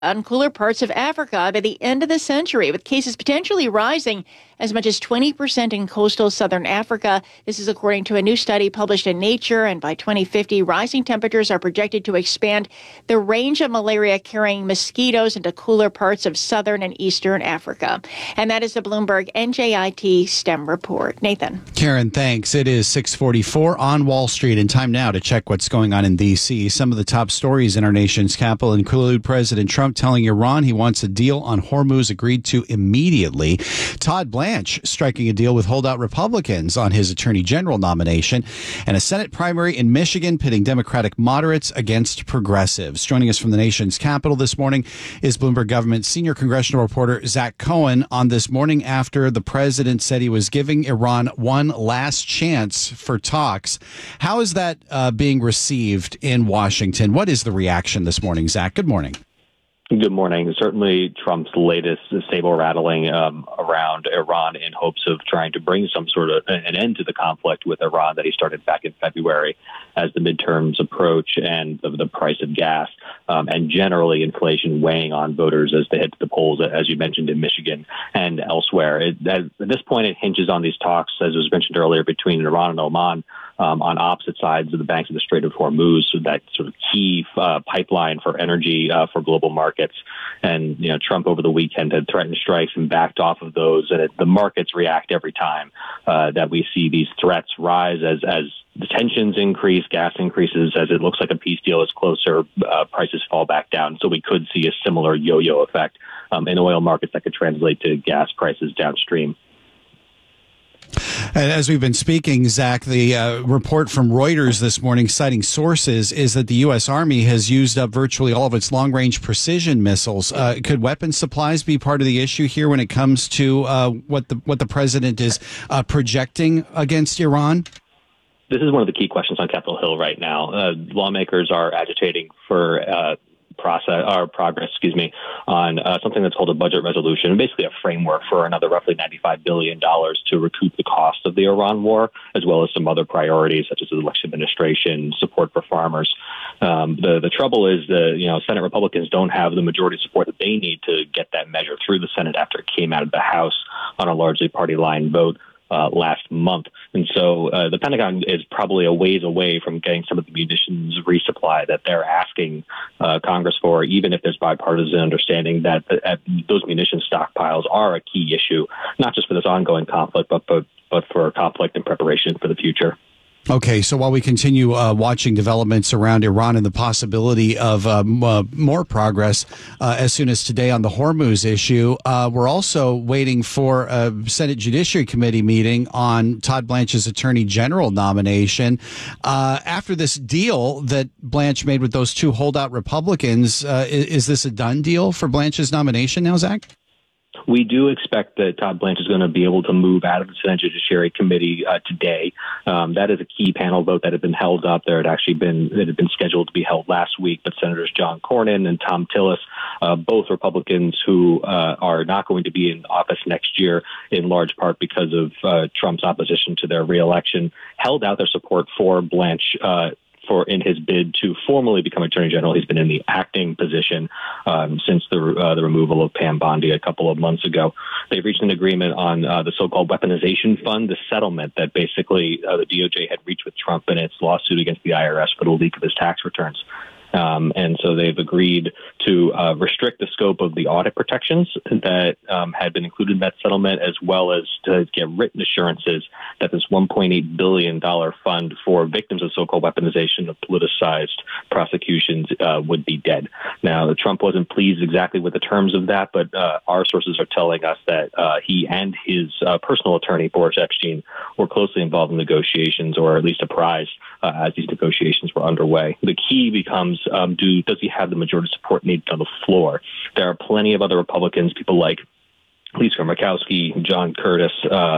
on cooler parts of Africa by the end of the century, with cases potentially rising as much as 20% in coastal southern Africa. This is according to a new study published in Nature. And by 2050, rising temperatures are projected to expand the range of malaria-carrying mosquitoes into cooler parts of southern and eastern Africa. And that is the Bloomberg NJIT STEM report. Nathan. Karen, thanks. It is 6:44 on Wall Street, and time now to check what's going on in D.C. Some of the top stories in our nation's capital include President Trump telling Iran he wants a deal on Hormuz agreed to immediately. Todd Blanche striking a deal with holdout Republicans on his attorney general nomination, and a Senate primary in Michigan pitting Democratic moderates against progressives. Joining us from the nation's capital this morning is Bloomberg Government senior congressional reporter Zach Cohen on this morning after the president said he was giving Iran one last chance for talks. How is that being received in Washington? What is the reaction this morning, Zach? Good morning. Good morning. Certainly Trump's latest saber rattling around Iran in hopes of trying to bring some sort of an end to the conflict with Iran that he started back in February as the midterms approach, and the price of gas and generally inflation weighing on voters as they head to the polls, as you mentioned, in Michigan and elsewhere. At this point, it hinges on these talks, as was mentioned earlier, between Iran and Oman on opposite sides of the banks of the Strait of Hormuz, so that sort of key pipeline for energy for global markets. And Trump over the weekend had threatened strikes and backed off of those. And the markets react every time that we see these threats rise as the tensions increase, gas increases. As it looks like a peace deal is closer, prices fall back down. So we could see a similar yo-yo effect in oil markets that could translate to gas prices downstream. And as we've been speaking, Zach, the report from Reuters this morning citing sources is that the U.S. Army has used up virtually all of its long-range precision missiles. Could weapons supplies be part of the issue here when it comes to what the president is projecting against Iran? This is one of the key questions on Capitol Hill right now. Lawmakers are agitating for progress, on something that's called a budget resolution, basically a framework for another roughly $95 billion to recoup the cost of the Iran war, as well as some other priorities such as the election administration, support for farmers. The trouble is Senate Republicans don't have the majority support that they need to get that measure through the Senate after it came out of the House on a largely party line vote last month. And so the Pentagon is probably a ways away from getting some of the munitions resupply that they're asking Congress for, even if there's bipartisan understanding that those munitions stockpiles are a key issue, not just for this ongoing conflict, but for conflict and preparation for the future. Okay, so while we continue watching developments around Iran and the possibility of more progress as soon as today on the Hormuz issue, we're also waiting for a Senate Judiciary Committee meeting on Todd Blanche's Attorney General nomination. After this deal that Blanche made with those two holdout Republicans, is this a done deal for Blanche's nomination now, Zach? We do expect that Todd Blanche is going to be able to move out of the Senate Judiciary Committee today. That is a key panel vote that had been held up. It had been scheduled to be held last week, but Senators John Cornyn and Thom Tillis, both Republicans who are not going to be in office next year, in large part because of Trump's opposition to their reelection, held out their support for Blanche in his bid to formally become Attorney General. He's been in the acting position since the removal of Pam Bondi a couple of months ago. They've reached an agreement on the so-called weaponization fund, the settlement that basically the DOJ had reached with Trump in its lawsuit against the IRS for the leak of his tax returns. And so they've agreed to restrict the scope of the audit protections that had been included in that settlement, as well as to get written assurances that this $1.8 billion fund for victims of so-called weaponization of politicized prosecutions would be dead. Now, Trump wasn't pleased exactly with the terms of that, but our sources are telling us that he and his personal attorney, Boris Epshteyn, were closely involved in negotiations, or at least apprised as these negotiations were underway. The key becomes, does he have the majority support needed on the floor? There are plenty of other Republicans, people like Lisa Murkowski, John Curtis,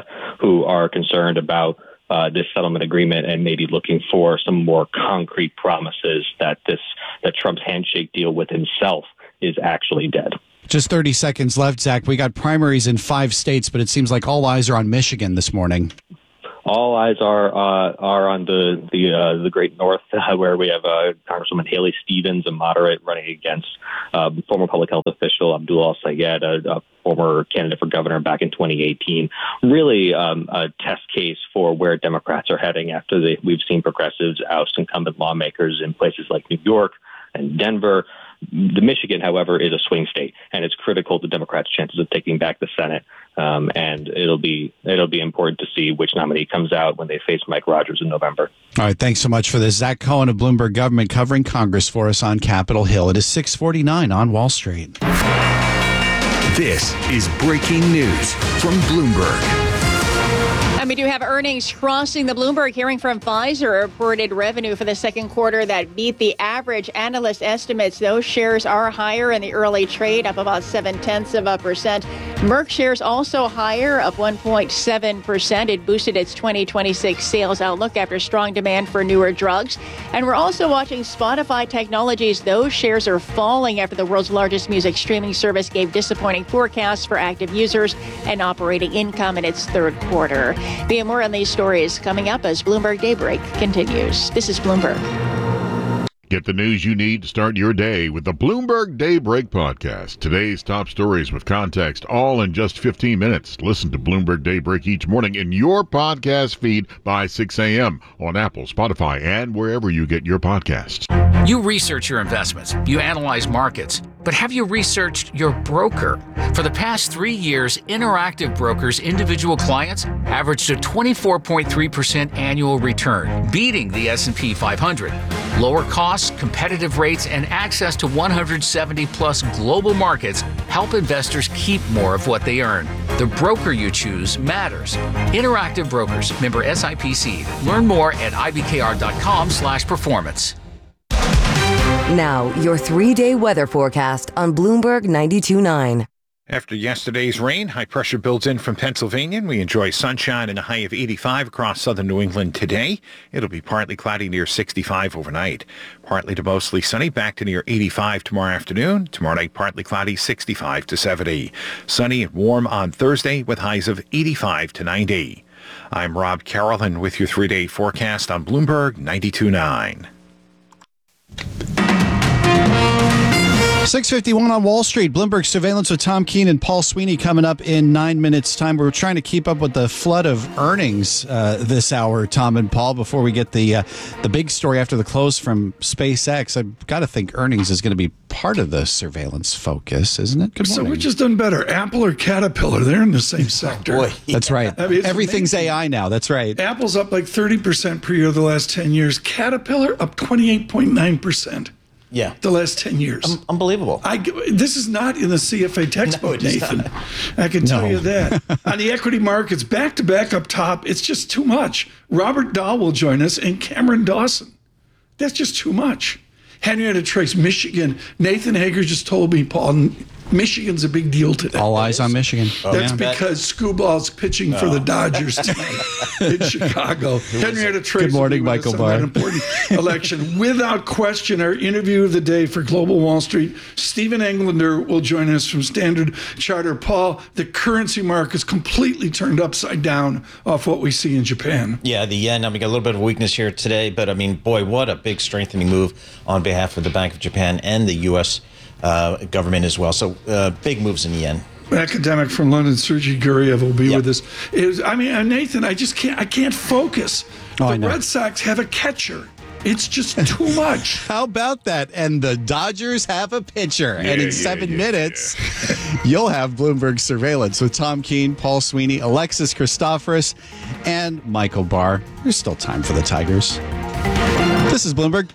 who are concerned about this settlement agreement and maybe looking for some more concrete promises that Trump's handshake deal with himself is actually dead. Just 30 seconds left, Zach. We got primaries in 5 states, but it seems like all eyes are on Michigan this morning. all eyes are on the Great North, where we have Congresswoman Haley Stevens, a moderate, running against former public health official Abdul Al-Sayed, a former candidate for governor back in 2018. Really a test case for where Democrats are heading after we've seen progressives oust incumbent lawmakers in places like New York and Denver. The Michigan, however, is a swing state, and it's critical to Democrats' chances of taking back the Senate. And it'll be important to see which nominee comes out when they face Mike Rogers in November. All right, thanks so much for this. Zach Cohen of Bloomberg Government covering Congress for us on Capitol Hill. It is 6:49 on Wall Street. This is breaking news from Bloomberg. And we do have earnings crossing the Bloomberg. Hearing from Pfizer, reported revenue for the second quarter that beat the average analyst estimates. Those shares are higher in the early trade, up about 0.7%. Merck shares also higher, up 1.7%. It boosted its 2026 sales outlook after strong demand for newer drugs. And we're also watching Spotify Technologies. Those shares are falling after the world's largest music streaming service gave disappointing forecasts for active users and operating income in its third quarter. Be more on these stories coming up as Bloomberg Daybreak continues. This is Bloomberg. Get the news you need to start your day with the Bloomberg Daybreak podcast. Today's top stories with context, all in just 15 minutes. Listen to Bloomberg Daybreak each morning in your podcast feed by 6 a.m. on Apple, Spotify, and wherever you get your podcasts. You research your investments, you analyze markets, but have you researched your broker? For the past 3 years, Interactive Brokers' individual clients averaged a 24.3% annual return, beating the S&P 500. Lower costs, competitive rates, and access to 170-plus global markets help investors keep more of what they earn. The broker you choose matters. Interactive Brokers, member SIPC. Learn more at ibkr.com/performance. Now, your 3-day weather forecast on Bloomberg 92.9. After yesterday's rain, high pressure builds in from Pennsylvania, and we enjoy sunshine and a high of 85 across southern New England today. It'll be partly cloudy near 65 overnight. Partly to mostly sunny, back to near 85 tomorrow afternoon. Tomorrow night, partly cloudy, 65 to 70. Sunny and warm on Thursday with highs of 85 to 90. I'm Rob Carroll, with your 3-day forecast on Bloomberg 92.9. 6:51 on Wall Street. Bloomberg Surveillance with Tom Keene and Paul Sweeney coming up in 9 minutes' time. We're trying to keep up with the flood of earnings this hour, Tom and Paul, before we get the big story after the close from SpaceX. I've got to think earnings is going to be part of the surveillance focus, isn't it? Good morning. So we've just done better. Apple or Caterpillar, they're in the same sector. Boy, that's right. I mean, everything's amazing. AI now. That's right. Apple's up like 30% per year the last 10 years. Caterpillar up 28.9%. Yeah. The last 10 years. Unbelievable. This is not in the CFA textbook, Nathan. I can tell you that. On the equity markets, back-to-back up top, it's just too much. Robert Dahl will join us, and Cameron Dawson. That's just too much. Henrietta Trace, Michigan. Nathan Hager just told me, Paul, Michigan's a big deal today. All eyes on Michigan. That's because Scooball's pitching for the Dodgers tonight in Chicago. Henrietta Trace. Good morning, Michael Barr. An important election. Without question, our interview of the day for Global Wall Street, Stephen Englander will join us from Standard Chartered. Paul, the currency market's completely turned upside down off what we see in Japan. Yeah, the yen, we got a little bit of weakness here today, but boy, what a big strengthening move on behalf of the Bank of Japan and the U.S. Government as well. So big moves in the yen. Academic from London, Sergey Guriev, will be with us. Nathan, I can't focus. The Red Sox have a catcher. It's just too much. How about that? And the Dodgers have a pitcher. And in 7 minutes, you'll have Bloomberg Surveillance with Tom Keene, Paul Sweeney, Alexis Christoforous, and Michael Barr. There's still time for the Tigers. This is Bloomberg.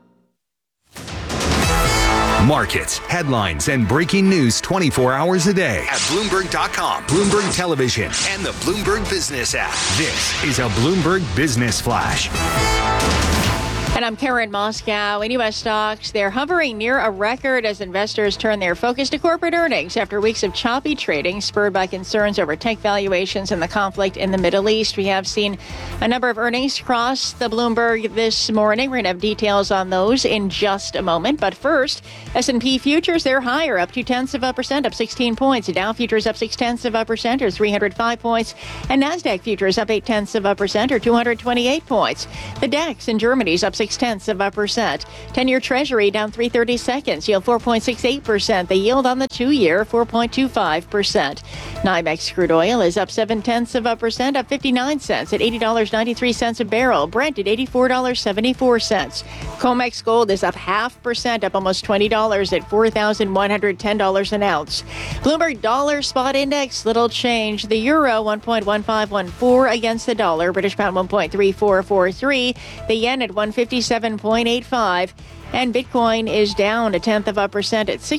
Markets, headlines, and breaking news 24 hours a day at Bloomberg.com, Bloomberg Television, and the Bloomberg Business app. This is a Bloomberg Business Flash. And I'm Karen Moscow. In U.S. stocks, they're hovering near a record as investors turn their focus to corporate earnings after weeks of choppy trading spurred by concerns over tech valuations and the conflict in the Middle East. We have seen a number of earnings cross the Bloomberg this morning. We're going to have details on those in just a moment. But first, S&P futures, they're higher, up 0.2%, up 16 points. Dow futures up 0.6%, or 305 points. And NASDAQ futures up 0.8%, or 228 points. The DAX in Germany is up 0.6%. 10-year Treasury down 3/32, yield 4.68%. The yield on the 2-year 4.25%. NYMEX crude oil is up 0.7%, up 59 cents at $80.93 a barrel. Brent at $84.74. COMEX gold is up 0.5%, up almost $20 at $4,110 an ounce. Bloomberg dollar spot index, little change. The euro 1.1514 against the dollar. British pound 1.3443. The yen at 157.85. And Bitcoin is down 0.1% at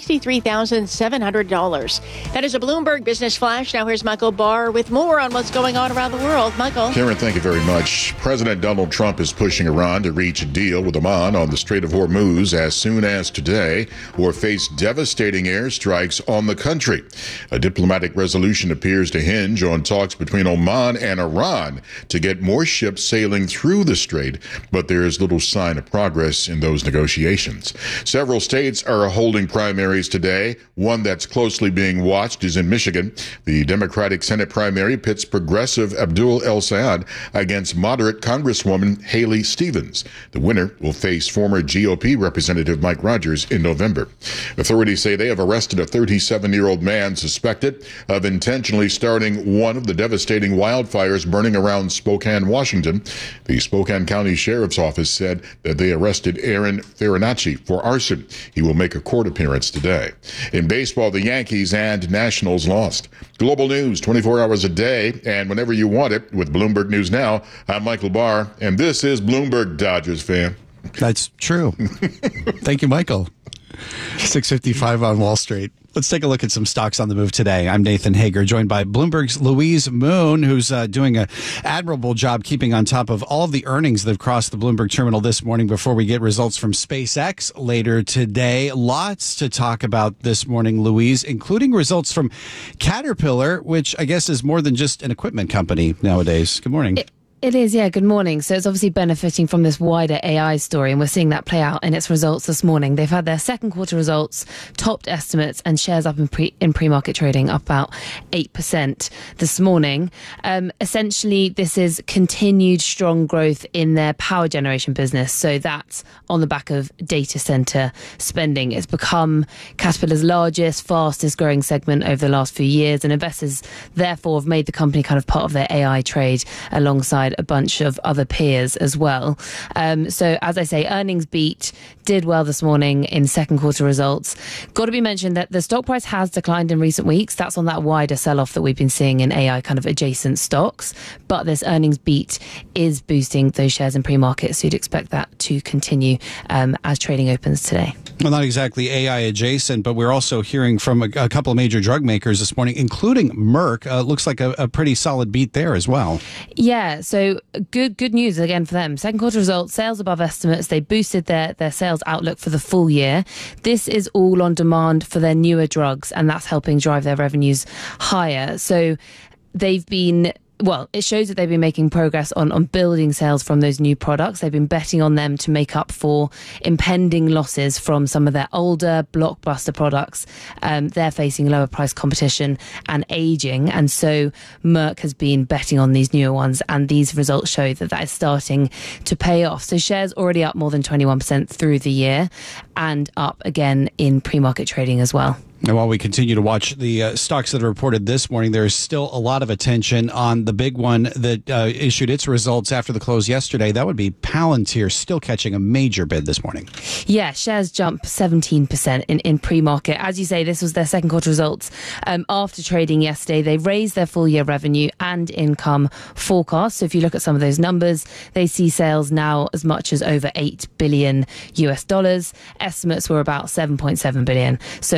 $63,700. That is a Bloomberg Business Flash. Now here's Michael Barr with more on what's going on around the world. Michael. Karen, thank you very much. President Donald Trump is pushing Iran to reach a deal with Oman on the Strait of Hormuz as soon as today, or face devastating airstrikes on the country. A diplomatic resolution appears to hinge on talks between Oman and Iran to get more ships sailing through the strait, but there is little sign of progress in those negotiations. Several states are holding primaries today. One that's closely being watched is in Michigan. The Democratic Senate primary pits progressive Abdul El Sayed against moderate Congresswoman Haley Stevens. The winner will face former GOP Representative Mike Rogers in November. Authorities say they have arrested a 37-year-old man suspected of intentionally starting one of the devastating wildfires burning around Spokane, Washington. The Spokane County Sheriff's Office said that they arrested Aaron Farinacci for arson. He will make a court appearance today. In baseball, the Yankees and Nationals lost. Global news 24 hours a day and whenever you want it with Bloomberg News Now. I'm Michael Barr, and this is Bloomberg Dodgers fan. That's true. Thank you, Michael. 6:55 on Wall Street. Let's take a look at some stocks on the move today. I'm Nathan Hager, joined by Bloomberg's Louise Moon, who's doing an admirable job keeping on top of all of the earnings that have crossed the Bloomberg terminal this morning before we get results from SpaceX later today. Lots to talk about this morning, Louise, including results from Caterpillar, which I guess is more than just an equipment company nowadays. Good morning. It is, yeah. Good morning. So it's obviously benefiting from this wider AI story, and we're seeing that play out in its results this morning. They've had their second quarter results, topped estimates, and shares up in pre-market trading up about 8% this morning. Essentially, this is continued strong growth in their power generation business. So that's on the back of data center spending. It's become Caterpillar's largest, fastest growing segment over the last few years, and investors therefore have made the company kind of part of their AI trade alongside a bunch of other peers as well. So as I say, earnings beat, did well this morning in second quarter results. Got to be mentioned that the stock price has declined in recent weeks. That's on that wider sell-off that we've been seeing in AI kind of adjacent stocks. But this earnings beat is boosting those shares in pre-market. So you'd expect that to continue as trading opens today. Well, not exactly AI adjacent, but we're also hearing from a couple of major drug makers this morning, including Merck. Looks like a pretty solid beat there as well. Yeah, so good news again for them. Second quarter results, sales above estimates. They boosted their sales outlook for the full year. This is all on demand for their newer drugs, and that's helping drive their revenues higher. So they've been... Well, it shows that they've been making progress on building sales from those new products. They've been betting on them to make up for impending losses from some of their older blockbuster products. They're facing lower price competition and aging. And so Merck has been betting on these newer ones. And these results show that that is starting to pay off. So shares already up more than 21% through the year and up again in pre-market trading as well. And while we continue to watch the stocks that are reported this morning, there's still a lot of attention on the big one that issued its results after the close yesterday. That would be Palantir, still catching a major bid this morning. Yeah, shares jump 17% in pre-market. As you say, this was their second quarter results. After trading yesterday, they raised their full year revenue and income forecast. So if you look at some of those numbers, they see sales now as much as over $8 billion US. Estimates were about $7.7 billion. So a big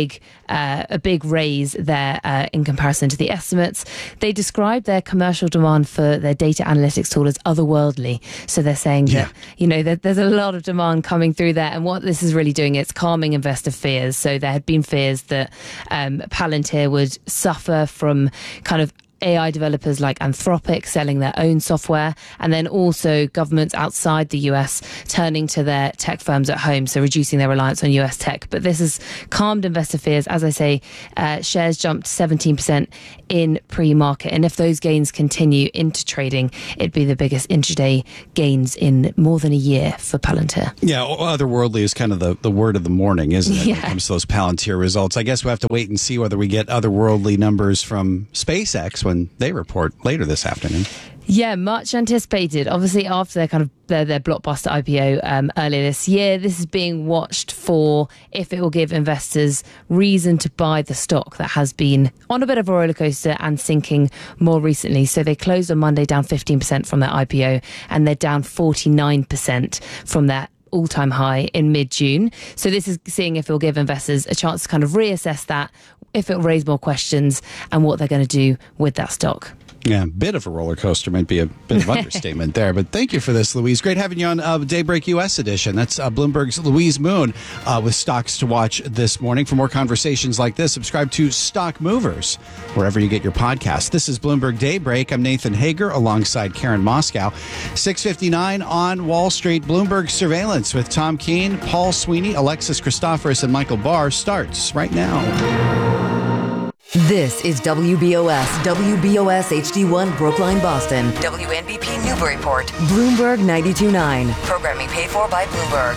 big raise there in comparison to the estimates. They described their commercial demand for their data analytics tool as otherworldly. So they're saying that, that there's a lot of demand coming through there. And what this is really doing, it's calming investor fears. So there had been fears that Palantir would suffer from kind of AI developers like Anthropic selling their own software, and then also governments outside the US turning to their tech firms at home, so reducing their reliance on US tech. But this has calmed investor fears. As I say, shares jumped 17% in pre-market, and if those gains continue into trading, it'd be the biggest intraday gains in more than a year for Palantir. Yeah, otherworldly is kind of the word of the morning, isn't it? Yeah. When it comes to those Palantir results. I guess we'll have to wait and see whether we get otherworldly numbers from SpaceX when they report later this afternoon. Yeah, much anticipated. Obviously, after their blockbuster IPO earlier this year, this is being watched for if it will give investors reason to buy the stock that has been on a bit of a roller coaster and sinking more recently. So they closed on Monday down 15% from their IPO, and they're down 49% from their all-time high in mid-June. So this is seeing if it will give investors a chance to kind of reassess that, if it will raise more questions, and what they're going to do with that stock. Yeah, a bit of a roller coaster might be a bit of understatement there. But thank you for this, Louise. Great having you on Daybreak US edition. That's Bloomberg's Louise Moon with stocks to watch this morning. For more conversations like this, subscribe to Stock Movers wherever you get your podcasts. This is Bloomberg Daybreak. I'm Nathan Hager alongside Karen Moscow. 6:59 on Wall Street. Bloomberg Surveillance with Tom Keene, Paul Sweeney, Alexis Christoforous, and Michael Barr starts right now. This is WBOS HD1 Brookline, Boston. WNBP Newburyport. Bloomberg 92.9. Programming paid for by Bloomberg.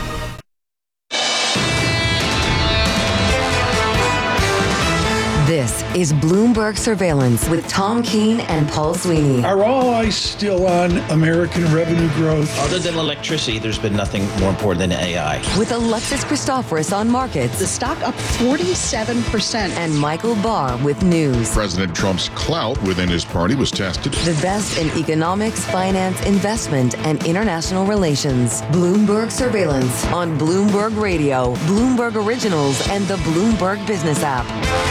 This is Bloomberg Surveillance with Tom Keene and Paul Sweeney. Are all eyes still on American revenue growth? Other than electricity, there's been nothing more important than AI. With Alexis Christoforous on markets. The stock up 47%. And Michael Barr with news. President Trump's clout within his party was tested. The best in economics, finance, investment, and international relations. Bloomberg Surveillance on Bloomberg Radio, Bloomberg Originals, and the Bloomberg Business app.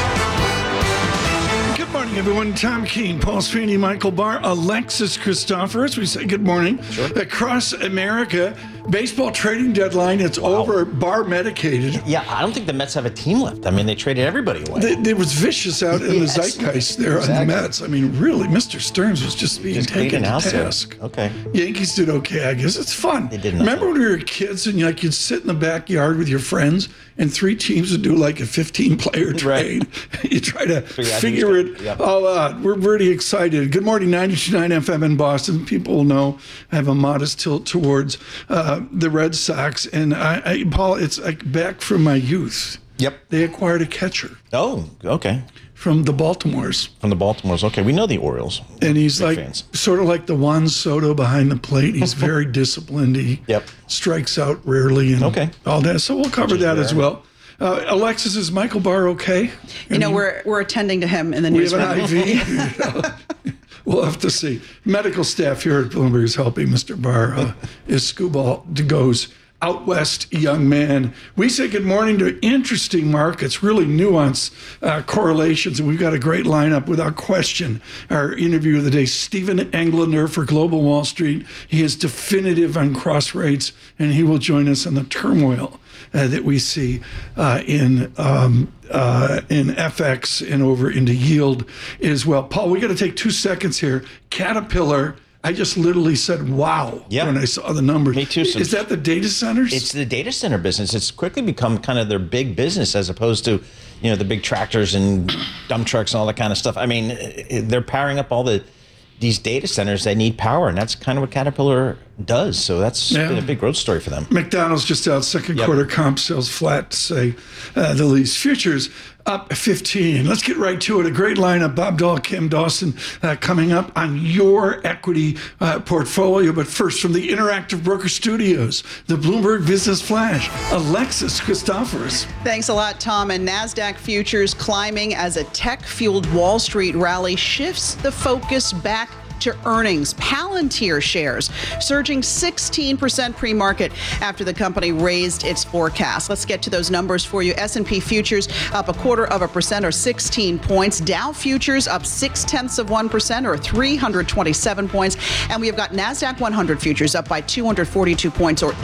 Good morning, everyone. Tom Keene, Paul Sweeney, Michael Barr, Alexis Christoforous. We say good morning. Sure. Across America, baseball trading deadline, it's over. Barr medicated. Yeah, I don't think the Mets have a team left. I mean, they traded everybody away. There was vicious out in the zeitgeist there on the Mets. I mean, really, Mr. Stearns was just being taken to task. Okay. Yankees did okay, I guess. It's fun. They did Remember when we were kids and you'd sit in the backyard with your friends and three teams would do like a 15-player trade? Right. You try to figure it all out. We're pretty excited. Good morning, 92.9 FM in Boston. People know I have a modest tilt towards the Red Sox. And Paul, it's like back from my youth. Yep. They acquired a catcher. Oh, okay. From the Baltimores. Okay. We know the Orioles. And he's Big like fans. Sort of like the Juan Soto behind the plate. He's very disciplined. He strikes out rarely and all that. So we'll cover that as well. Alexis, is Michael Barr okay? We're attending to him in the newsroom. We have an IV. We'll have to see. Medical staff here at Bloomberg is helping Mr. Barr. Is Scubal DeGoe's out west young man. We say good morning to interesting markets, really nuanced correlations, and we've got a great lineup without question. Our interview of the day, Stephen Englander for Global Wall Street. He is definitive on cross rates, and he will join us on the turmoil that we see in FX and over into yield as well. Paul, we got to take 2 seconds here. Caterpillar, I just literally said, wow, when I saw the numbers. Me too. Is that the data centers? It's the data center business. It's quickly become kind of their big business as opposed to, the big tractors and dump trucks and all that kind of stuff. I mean, they're powering up all these data centers. They need power, and that's kind of what Caterpillar does. So that's been a big growth story for them. McDonald's just out second quarter comp sales flat, to say the least. Futures up 15. Let's get right to it. A great lineup. Bob Dahl, Kim Dawson coming up on your equity portfolio. But first, from the Interactive Broker Studios, the Bloomberg Business Flash, Alexis Christoforous. Thanks a lot, Tom. And NASDAQ futures climbing as a tech-fueled Wall Street rally shifts the focus back to earnings. Palantir shares surging 16% pre-market after the company raised its forecast. Let's get to those numbers for you. S&P futures up 0.25% or 16 points. Dow futures up 0.6% or 327 points. And we have got NASDAQ 100 futures up by 242 points or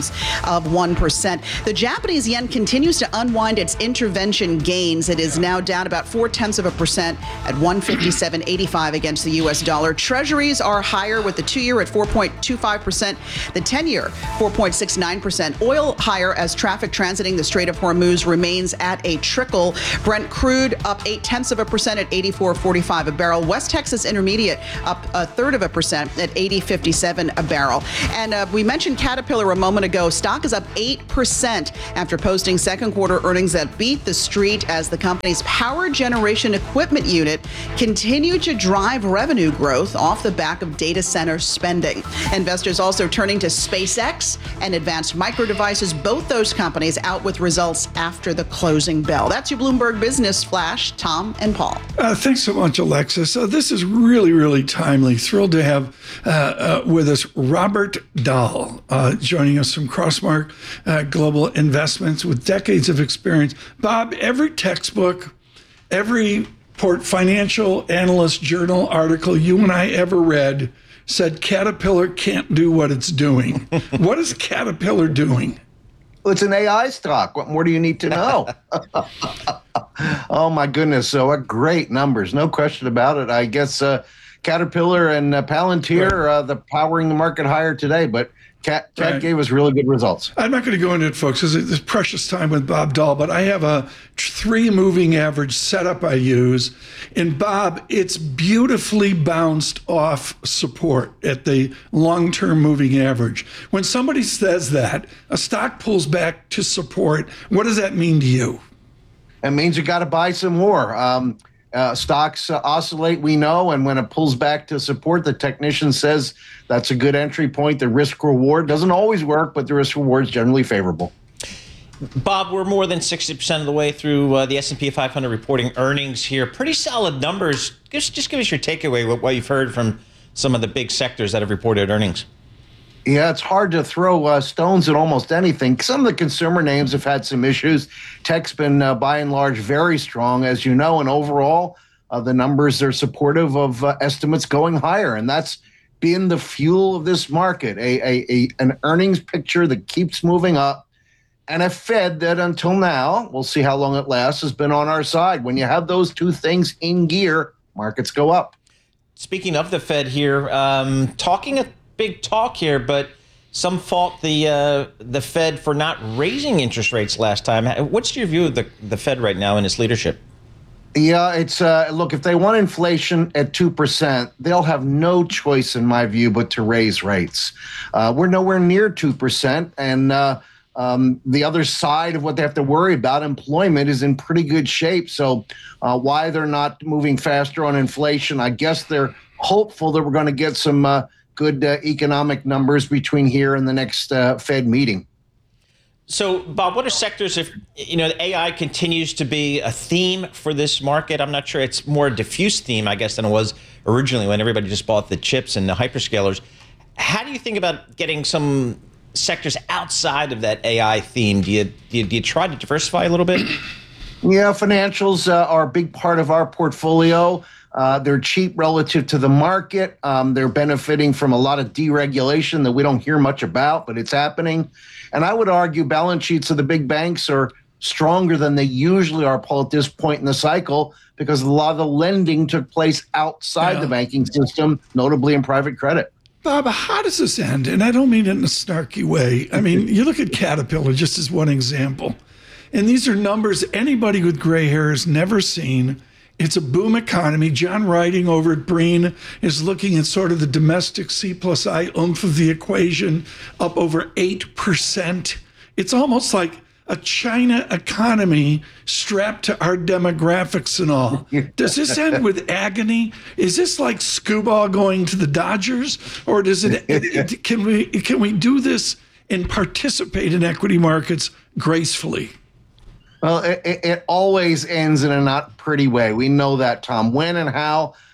0.8%. The Japanese yen continues to unwind its intervention gains. It is now down about 0.4% at 157.85 against the U.S. dollar. Treasuries are higher with the 2-year at 4.25%, the 10-year 4.69%. Oil higher as traffic transiting the Strait of Hormuz remains at a trickle. Brent crude up 0.8% at 84.45 a barrel. West Texas Intermediate up 0.3% at 80.57 a barrel. And we mentioned Caterpillar a moment ago. Stock is up 8% after posting second quarter earnings that beat the street as the company's power generation equipment unit continued to drive revenue growth off the back of data center spending. Investors also turning to SpaceX and Advanced Micro Devices, both those companies out with results after the closing bell. That's your Bloomberg Business Flash. Tom and Paul. Thanks so much, Alexis. This is really, really timely. Thrilled to have with us Robert Dahl, joining us from Crossmark Global Investments with decades of experience. Bob, every textbook, every financial analyst journal article you and I ever read said Caterpillar can't do what it's doing. What is Caterpillar doing? Well, it's an AI stock. What more do you need to know? Oh, my goodness. So great numbers. No question about it. I guess Caterpillar and Palantir, the powering the market higher today. But Cat gave us really good results. I'm not going to go into it, folks, because it's precious time with Bob Dahl, but I have a 3 moving average setup I use. And Bob, it's beautifully bounced off support at the long-term moving average. When somebody says that, a stock pulls back to support, what does that mean to you? It means you got to buy some more. Stocks oscillate, we know, and when it pulls back to support, the technician says that's a good entry point. The risk reward doesn't always work, but the risk reward is generally favorable. Bob, we're more than 60% of the way through the S&P 500 reporting earnings here. Pretty solid numbers. Just give us your takeaway, what you've heard from some of the big sectors that have reported earnings. Yeah, it's hard to throw stones at almost anything. Some of the consumer names have had some issues. Tech's been, by and large, very strong, as you know, and overall, the numbers are supportive of estimates going higher, and that's been the fuel of this market, an earnings picture that keeps moving up, and a Fed that until now, we'll see how long it lasts, has been on our side. When you have those two things in gear, markets go up. Speaking of the Fed here, talking a big talk here, but some fault the Fed for not raising interest rates last time. What's your view of the Fed right now and its leadership? Yeah, it's look, if they want inflation at 2%, they'll have no choice, in my view, but to raise rates. We're nowhere near 2%, and the other side of what they have to worry about, employment, is in pretty good shape. So why they're not moving faster on inflation, I guess they're hopeful that we're going to get some good economic numbers between here and the next Fed meeting. So, Bob, what are sectors, if the AI continues to be a theme for this market? I'm not sure it's more a diffuse theme, I guess, than it was originally when everybody just bought the chips and the hyperscalers. How do you think about getting some sectors outside of that AI theme? Do you try to diversify a little bit? Yeah, financials are a big part of our portfolio. They're cheap relative to the market. They're benefiting from a lot of deregulation that we don't hear much about, but it's happening. And I would argue balance sheets of the big banks are stronger than they usually are, Paul, at this point in the cycle, because a lot of the lending took place outside the banking system, notably in private credit. Bob, how does this end? And I don't mean it in a snarky way. I mean, you look at Caterpillar just as one example. And these are numbers anybody with gray hair has never seen. It's a boom economy. John Riding over at Breen is looking at sort of the domestic C+I oomph of the equation, up over 8%. It's almost like a China economy strapped to our demographics and all. Does this end with agony? Is this like Scuba going to the Dodgers? Or does it can we do this and participate in equity markets gracefully? Well, it always ends in a not pretty way. We know that, Tom. When and how,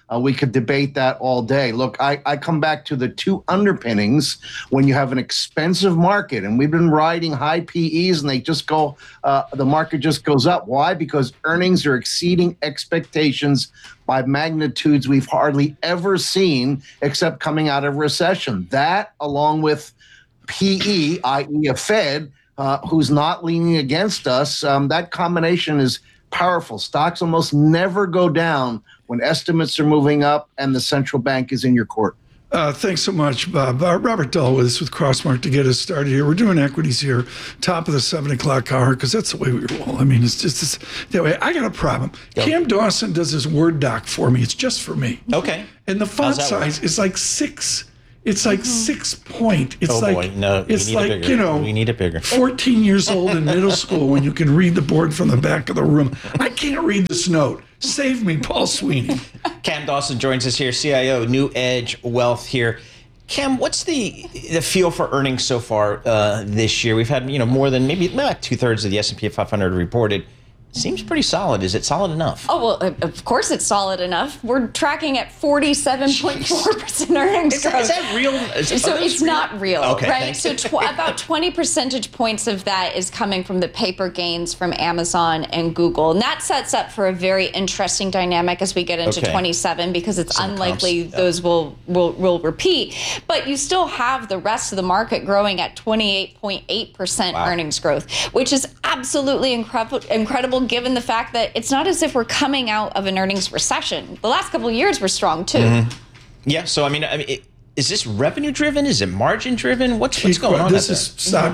We could debate that all day. Look, I come back to the two underpinnings when you have an expensive market, and we've been riding high PEs, and they just go, the market just goes up. Why? Because earnings are exceeding expectations by magnitudes we've hardly ever seen, except coming out of recession. That, along with PE, i.e. a Fed, who's not leaning against us, that combination is powerful. Stocks almost never go down when estimates are moving up and the central bank is in your court. Thanks so much, Bob. Robert Dahl with us with Crossmark to get us started here. We're doing equities here, top of the 7 o'clock hour, because that's the way we roll. I mean, it's just that way. I got a problem. Yep. Cam Dawson does his Word doc for me. It's just for me. Okay. And the font size is like 6. It's like 6 point. It's boy, no, it's like, you know, we need it bigger. 14 years old in middle school when you can read the board from the back of the room. I can't read this note. Save me, Paul Sweeney. Cam Dawson joins us here, CIO, New Edge Wealth here. Cam, what's the feel for earnings so far this year? We've had, more than maybe about 2/3 of the S&P 500 reported. Seems pretty solid. Is it solid enough? Oh, well, of course it's solid enough. We're tracking at 47.4% earnings growth. Is that real? So it's real? Not real, okay, right? So about 20 percentage points of that is coming from the paper gains from Amazon and Google. And that sets up for a very interesting dynamic as we get into 27, because it's unlikely those will repeat. But you still have the rest of the market growing at 28.8% earnings growth, which is absolutely incredible given the fact that it's not as if we're coming out of an earnings recession. The last couple of years were strong too. Mm-hmm. Yeah, so I mean, is this revenue driven? Is it margin driven? What's going on? This is stop.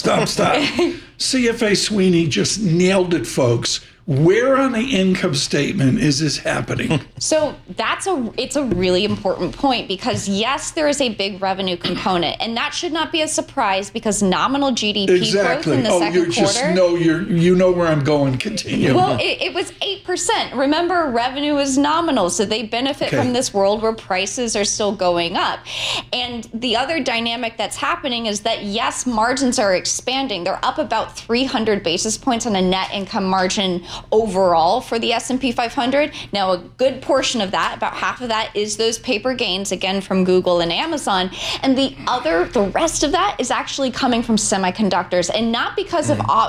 CFA Sweeney just nailed it, folks. Where on the income statement is this happening? So it's a really important point, because yes, there is a big revenue component, and that should not be a surprise because nominal GDP growth in the second quarter. You know where I'm going. Continue. Well, it was 8%. Remember, revenue is nominal, so they benefit from this world where prices are still going up. And the other dynamic that's happening is that yes, margins are expanding. They're up about 300 basis points on a net income margin overall for the S&P 500. Now, a good portion of that, about half of that, is those paper gains, again, from Google and Amazon. And the rest of that is actually coming from semiconductors, and not because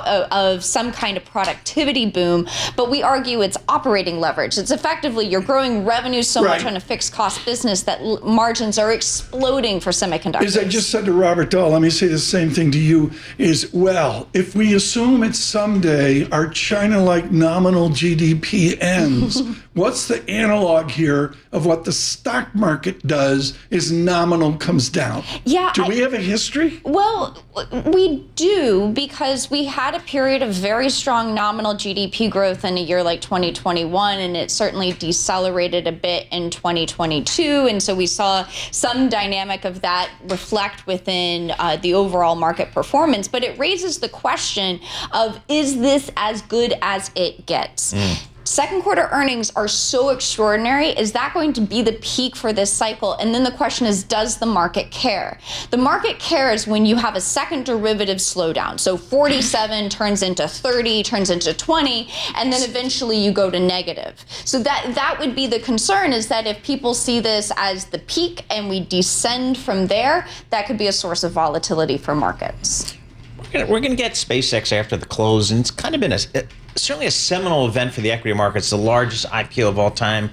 of some kind of productivity boom, but we argue it's operating leverage. It's effectively you're growing revenue so much on a fixed cost business that margins are exploding for semiconductors. As I just said to Robert Dahl, let me say the same thing to you, is, well, if we assume it's someday our China-like nominal GDP ends, what's the analog here of what the stock market does is nominal comes down? Yeah. Do we have a history? Well, we do, because we had a period of very strong nominal GDP growth in a year like 2021, and it certainly decelerated a bit in 2022. And so we saw some dynamic of that reflect within the overall market performance. But it raises the question of, is this as good as it gets? Second quarter earnings are so extraordinary. Is that going to be the peak for this cycle? And then the question is, does the market care? The market cares when you have a second derivative slowdown. So 47 turns into 30, turns into 20, and then eventually you go to negative. So that would be the concern, is that if people see this as the peak and we descend from there, that could be a source of volatility for markets. We're going to get SpaceX after the close, and it's kind of been certainly a seminal event for the equity markets, the largest IPO of all time,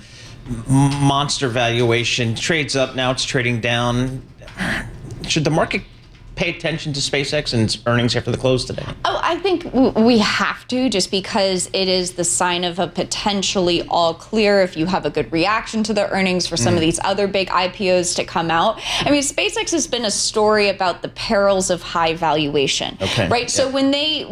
monster valuation, trades up, now it's trading down. Should the market pay attention to SpaceX and its earnings after the close today? Oh, I think we have to, just because it is the sign of a potentially all clear if you have a good reaction to the earnings for some of these other big IPOs to come out. I mean, SpaceX has been a story about the perils of high valuation, right? So when they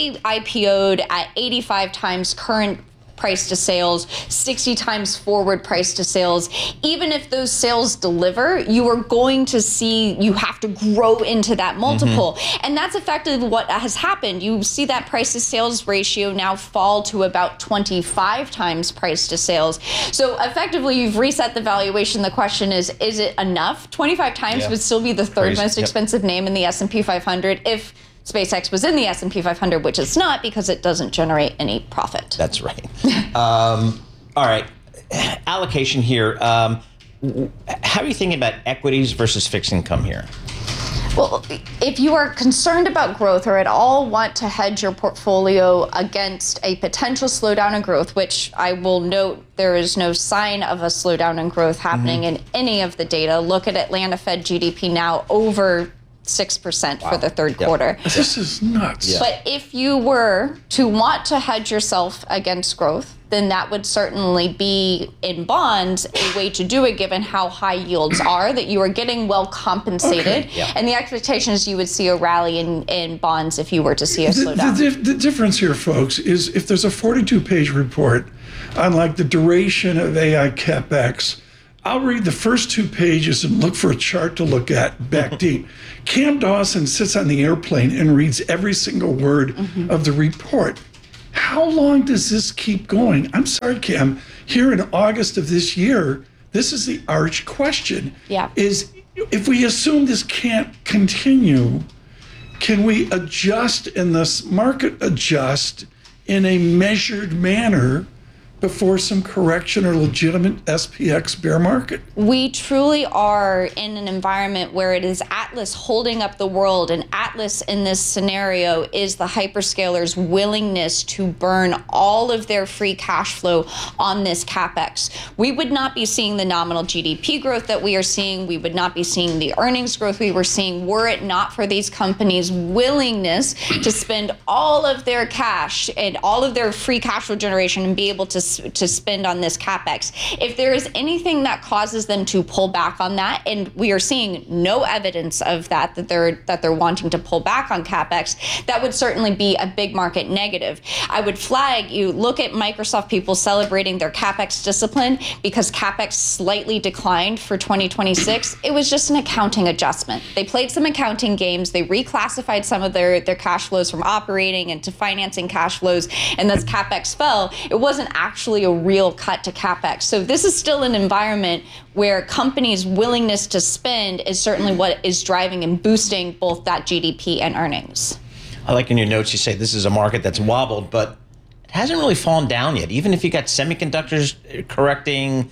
IPO'd at 85 times current price to sales, 60 times forward price to sales, even if those sales deliver, you are going to see, you have to grow into that multiple. And that's effectively what has happened. You see that price to sales ratio now fall to about 25 times price to sales. So effectively, you've reset the valuation. The question is it enough? 25 times would still be the third most expensive name in the S&P 500 if SpaceX was in the S&P 500, which it's not, because it doesn't generate any profit. That's right. All right. allocation here. How are you thinking about equities versus fixed income here? Well, if you are concerned about growth or at all want to hedge your portfolio against a potential slowdown in growth, which I will note there is no sign of a slowdown in growth happening in any of the data. Look at Atlanta Fed GDP now over 6% for the third quarter. This is nuts. Yeah. But if you were to want to hedge yourself against growth, then that would certainly be in bonds a way to do it, given how high yields are, that you are getting well compensated. Okay. Yeah. And the expectation is you would see a rally in bonds if you were to see a slowdown. The difference here, folks, is if there's a 42-page report on like the duration of AI CapEx, I'll read the first 2 pages and look for a chart to look at back deep. Cam Dawson sits on the airplane and reads every single word of the report. How long does this keep going? I'm sorry, Cam. Here in August of this year, this is the arch question. Yeah. Is if we assume this can't continue, can we adjust and this market adjust in a measured manner before some correction or legitimate SPX bear market? We truly are in an environment where it is Atlas holding up the world, and Atlas in this scenario is the hyperscalers' willingness to burn all of their free cash flow on this CapEx. We would not be seeing the nominal GDP growth that we are seeing. We would not be seeing the earnings growth we were seeing were it not for these companies' willingness to spend all of their cash and all of their free cash flow generation and be able to spend on this CapEx. If there is anything that causes them to pull back on that, and we are seeing no evidence of that they're wanting to pull back on CapEx, that would certainly be a big market negative. I would flag, you look at Microsoft people celebrating their CapEx discipline because CapEx slightly declined for 2026. It was just an accounting adjustment. They played some accounting games. They reclassified some of their cash flows from operating into financing cash flows, and thus CapEx fell. It wasn't actually a real cut to CapEx. So this is still an environment where companies' willingness to spend is certainly what is driving and boosting both that GDP and earnings. I like in your notes you say this is a market that's wobbled, but it hasn't really fallen down yet. Even if you got semiconductors correcting,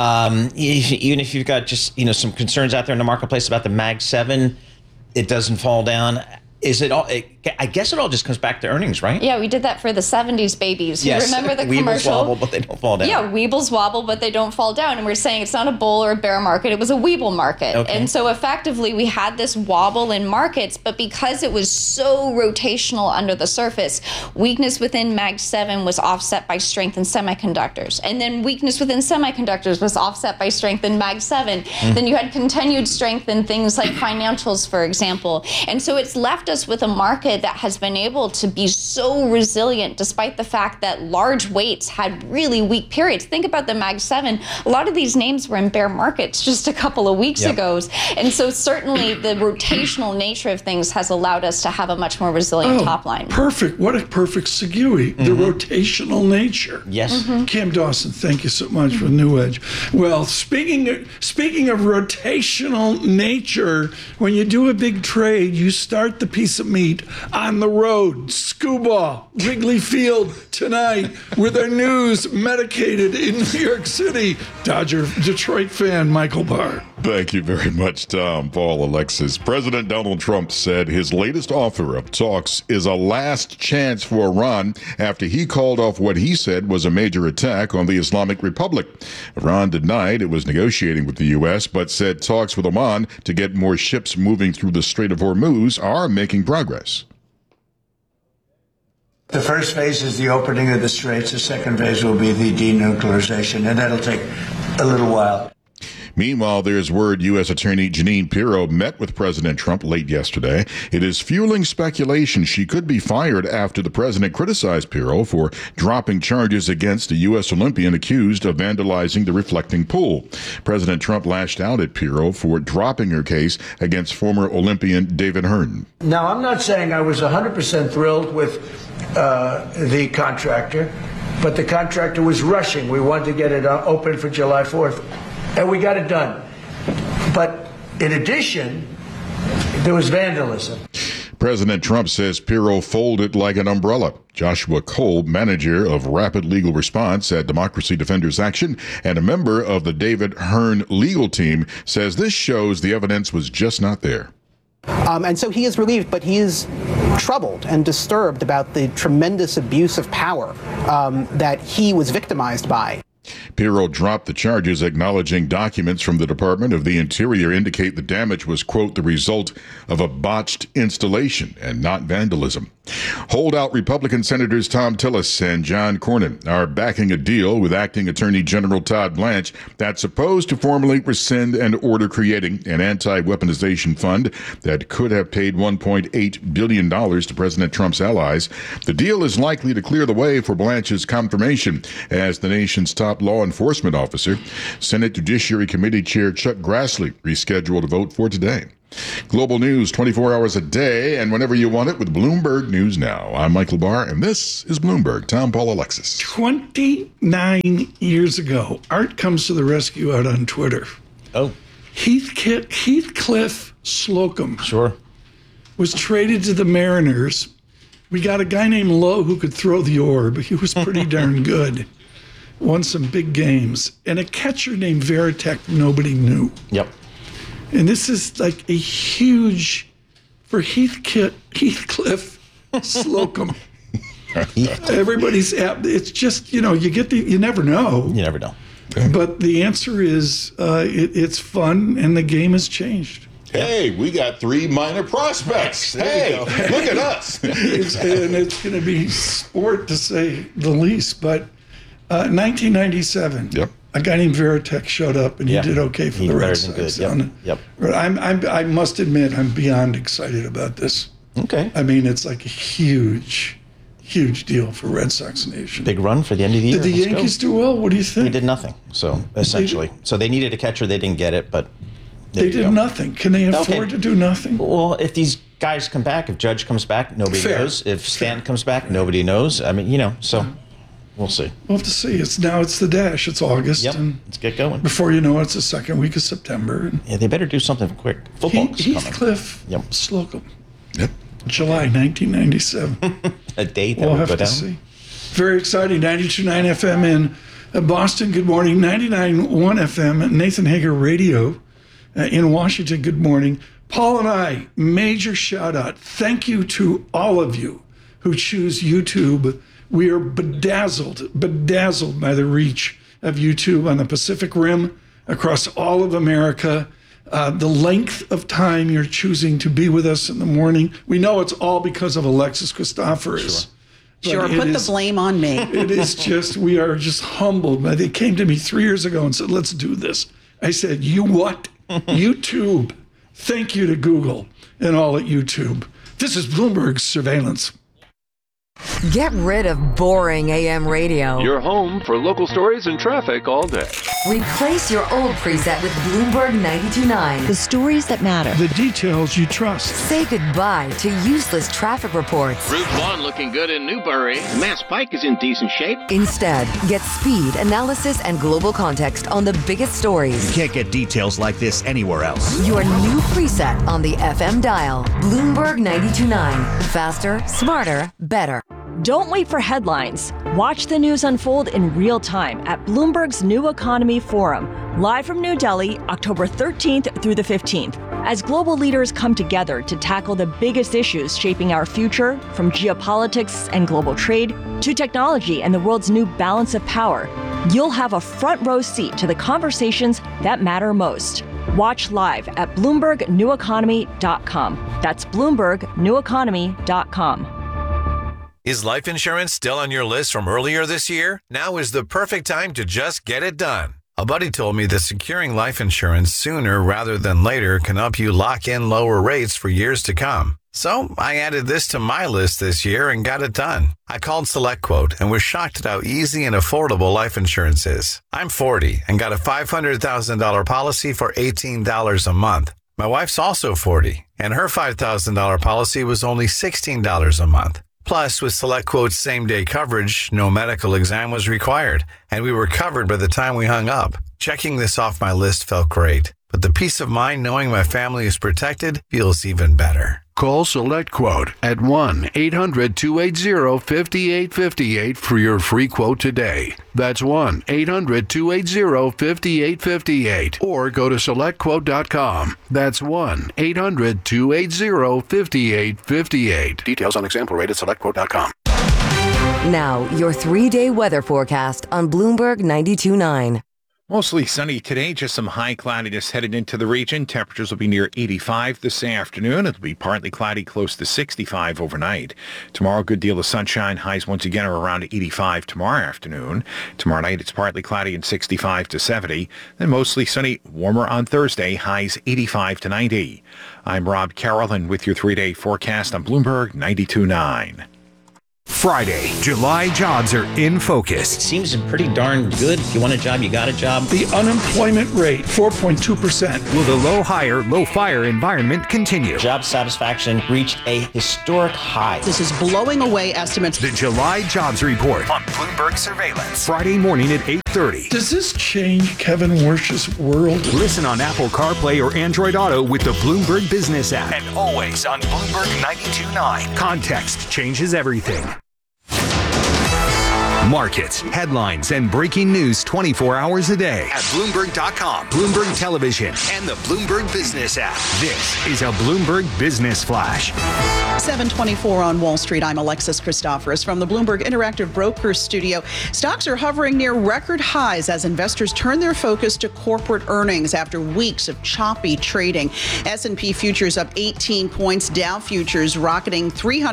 even if you've got just some concerns out there in the marketplace about the Mag 7, it doesn't fall down. Is it all? I guess it all just comes back to earnings, right? Yeah, we did that for the 70s babies. Yes, You remember the Weebles commercial? wobble, but they don't fall down. Yeah, Weebles wobble, but they don't fall down. And we're saying it's not a bull or a bear market. It was a Weeble market. Okay. And so effectively, we had this wobble in markets, but because it was so rotational under the surface, weakness within Mag 7 was offset by strength in semiconductors. And then weakness within semiconductors was offset by strength in Mag 7. Then you had continued strength in things like financials, for example. And so it's left us with a market that has been able to be so resilient despite the fact that large weights had really weak periods. Think about the Mag 7. A lot of these names were in bear markets just a couple of weeks ago. And so certainly the rotational nature of things has allowed us to have a much more resilient top line. Perfect. What a perfect segue. The rotational nature. Yes. Cam Dawson, thank you so much for New Edge. Well, speaking of rotational nature, when you do a big trade, you start the piece of meat on the road. Scuba, Wrigley Field tonight with our news medicated in New York City. Detroit fan Michael Barr. Thank you very much, Tom, Paul, Alexis. President Donald Trump said his latest offer of talks is a last chance for Iran after he called off what he said was a major attack on the Islamic Republic. Iran denied it was negotiating with the U.S., but said talks with Oman to get more ships moving through the Strait of Hormuz are making progress. The first phase is the opening of the straits. The second phase will be the denuclearization, and that'll take a little while. Meanwhile, there's word U.S. Attorney Jeanine Pirro met with President Trump late yesterday. It is fueling speculation she could be fired after the president criticized Pirro for dropping charges against a U.S. Olympian accused of vandalizing the reflecting pool. President Trump lashed out at Pirro for dropping her case against former Olympian David Hearn. Now, I'm not saying I was 100% thrilled with the contractor, but the contractor was rushing. We wanted to get it open for July 4th. And we got it done. But in addition, there was vandalism. President Trump says Pirro folded like an umbrella. Joshua Cole, manager of Rapid Legal Response at Democracy Defenders Action and a member of the David Hearn legal team, says this shows the evidence was just not there. And so he is relieved, but he is troubled and disturbed about the tremendous abuse of power that he was victimized by. Pirro dropped the charges, acknowledging documents from the Department of the Interior indicate the damage was, quote, the result of a botched installation and not vandalism. Holdout Republican Senators Tom Tillis and John Cornyn are backing a deal with Acting Attorney General Todd Blanche that's supposed to formally rescind an order creating an anti-weaponization fund that could have paid $1.8 billion to President Trump's allies. The deal is likely to clear the way for Blanche's confirmation as the nation's top law enforcement officer. Senate Judiciary Committee Chair Chuck Grassley rescheduled a vote for today. Global news 24 hours a day and whenever you want it with Bloomberg News Now. I'm Mike LaBar, and this is Bloomberg. Tom Paul Alexis. 29 years ago, Art comes to the rescue out on Twitter. Oh. Heathcliff Slocum. Sure. Was traded to the Mariners. We got a guy named Lowe who could throw the orb. He was pretty darn good. Won some big games. And a catcher named Varitek nobody knew. Yep. And this is like a huge, for Heathcliff Slocum. Everybody's, it's just, you never know. You never know. But the answer is it's fun and the game has changed. Hey, we got 3 minor prospects. Hey, look at us. And it's going to be sport to say the least. But 1997. Yep. A guy named Varitek showed up, and he did okay for the Red Sox. Yep. I must admit, I'm beyond excited about this. Okay. I mean, it's like a huge deal for Red Sox Nation. Big run for the end of the year. Did the Yankees do well? What do you think? They did nothing, so essentially. So they needed a catcher. They didn't get it, but they did nothing. Can they afford to do nothing? Well, if these guys come back, if Judge comes back, nobody knows. If Stanton comes back, nobody knows. I mean, so... We'll see. We'll have to see. It's the dash. It's August. Yep. And let's get going. Before you know it, it's the second week of September. Yeah, they better do something quick. Football's coming. Heathcliff Slocum. Yep. July 1997. A date that we'll would have go to down. See. Very exciting. 92.9 FM in Boston. Good morning. 99.1 FM Nathan Hager Radio in Washington. Good morning. Paul and I, major shout out. Thank you to all of you who choose YouTube. We are bedazzled by the reach of YouTube on the Pacific Rim, across all of America. The length of time you're choosing to be with us in the morning. We know it's all because of Alexis Christoforous. Sure, put the blame on me. It is just, we are just humbled. They came to me 3 years ago and said, let's do this. I said, you what? YouTube. Thank you to Google and all at YouTube. This is Bloomberg Surveillance. Get rid of boring AM radio. Your home for local stories and traffic all day. Replace your old preset with Bloomberg 92.9. The stories that matter. The details you trust. Say goodbye to useless traffic reports. Route 1 looking good in Newbury. Mass Pike is in decent shape. Instead, get speed, analysis, and global context on the biggest stories. You can't get details like this anywhere else. Your new preset on the FM dial. Bloomberg 92.9. Faster, smarter, better. Don't wait for headlines. Watch the news unfold in real time at Bloomberg's New Economy Forum, live from New Delhi, October 13th through the 15th, as global leaders come together to tackle the biggest issues shaping our future, from geopolitics and global trade to technology and the world's new balance of power. You'll have a front row seat to the conversations that matter most. Watch live at BloombergNewEconomy.com. That's BloombergNewEconomy.com. Is life insurance still on your list from earlier this year? Now is the perfect time to just get it done. A buddy told me that securing life insurance sooner rather than later can help you lock in lower rates for years to come. So I added this to my list this year and got it done. I called SelectQuote and was shocked at how easy and affordable life insurance is. I'm 40 and got a $500,000 policy for $18 a month. My wife's also 40 and her $5,000 policy was only $16 a month. Plus, with SelectQuote's same-day coverage, no medical exam was required, and we were covered by the time we hung up. Checking this off my list felt great. but the peace of mind knowing my family is protected feels even better. Call SelectQuote at 1-800-280-5858 for your free quote today. That's 1-800-280-5858. Or go to SelectQuote.com. That's 1-800-280-5858. Details on example rate at SelectQuote.com. Now, your 3-day weather forecast on Bloomberg 92.9. Mostly sunny today, just some high cloudiness headed into the region. Temperatures will be near 85 this afternoon. It'll be partly cloudy, close to 65 overnight. Tomorrow, good deal of sunshine. Highs once again are around 85 tomorrow afternoon. Tomorrow night, it's partly cloudy and 65 to 70. Then mostly sunny, warmer on Thursday. Highs 85 to 90. I'm Rob Carroll, and with your 3-day forecast on Bloomberg 92.9. Friday, July jobs are in focus. It seems pretty darn good. If you want a job, you got a job. The unemployment rate, 4.2%. Will the low hire, low fire environment continue? Job satisfaction reached a historic high. This is blowing away estimates. The July jobs report on Bloomberg Surveillance. Friday morning at 8:30. Does this change Kevin Warsh's world? Listen on Apple CarPlay or Android Auto with the Bloomberg Business app. And always on Bloomberg 92.9. Context changes everything. Markets, headlines, and breaking news 24 hours a day at Bloomberg.com, Bloomberg Television, and the Bloomberg Business app. This is a Bloomberg Business Flash. 7:24 on Wall Street. I'm Alexis Christoforous from the Bloomberg Interactive Brokers Studio. Stocks are hovering near record highs as investors turn their focus to corporate earnings after weeks of choppy trading. S&P futures up 18 points. Dow futures rocketing